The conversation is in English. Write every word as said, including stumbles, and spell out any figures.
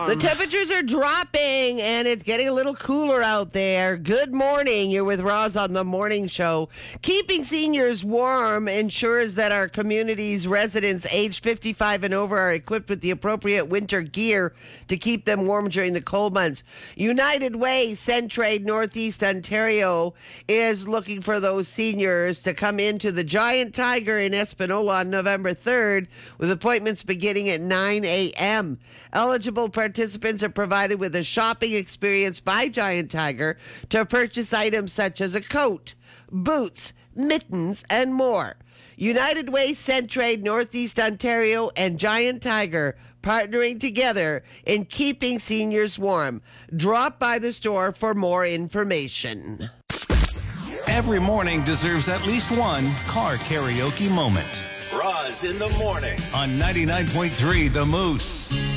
warm. The temperatures are dropping and it's getting a little cooler out there. Good morning. You're with Roz on the morning show. Keeping seniors warm ensures that our community's residents aged fifty-five and over are equipped with the appropriate winter gear to keep them warm during the cold months. United Way, Centraide, Northeast Ontario is looking for those seniors to come into the Giant Tiger in Espanola on November third with appointments beginning at nine a.m. Eligible participants are provided with a shopping experience by Giant Tiger to purchase items such as a coat, boots, mittens, and more. United Way, Centraide, Northeast Ontario, and Giant Tiger partnering together in keeping seniors warm. Drop by the store for more information. Every morning deserves at least one car karaoke moment. Roz in the morning On ninety-nine point three The Moose.